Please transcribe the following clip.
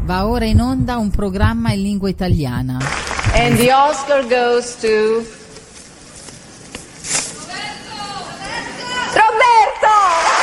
Va ora in onda un programma in lingua italiana. And the Oscar goes to